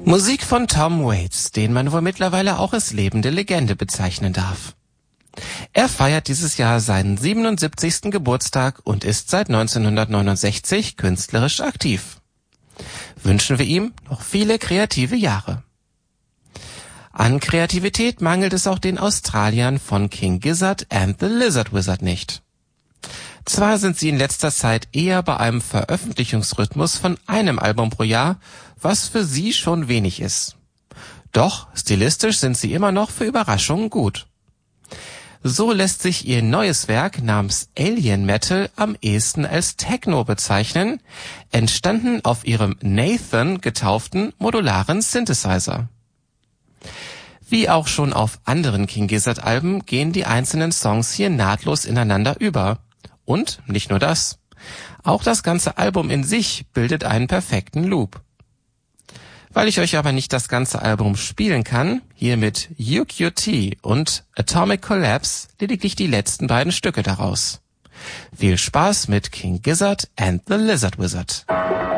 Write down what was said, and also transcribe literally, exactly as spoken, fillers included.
Musik von Tom Waits, den man wohl mittlerweile auch als lebende Legende bezeichnen darf. Er feiert dieses Jahr seinen siebenundsiebzigsten Geburtstag und ist seit neunzehnhundertneunundsechzig künstlerisch aktiv. Wünschen wir ihm noch viele kreative Jahre. An Kreativität mangelt es auch den Australiern von King Gizzard and the Lizard Wizard nicht. Zwar sind sie in letzter Zeit eher bei einem Veröffentlichungsrhythmus von einem Album pro Jahr, was für sie schon wenig ist. Doch stilistisch sind sie immer noch für Überraschungen gut. So lässt sich ihr neues Werk namens Alien Metal am ehesten als Techno bezeichnen, entstanden auf ihrem Nathan getauften modularen Synthesizer. Wie auch schon auf anderen King Gizzard Alben gehen die einzelnen Songs hier nahtlos ineinander über. Und nicht nur das. Auch das ganze Album in sich bildet einen perfekten Loop. Weil ich euch aber nicht das ganze Album spielen kann, hier mit U Q T und Atomic Collapse lediglich die letzten beiden Stücke daraus. Viel Spaß mit King Gizzard and the Lizard Wizard.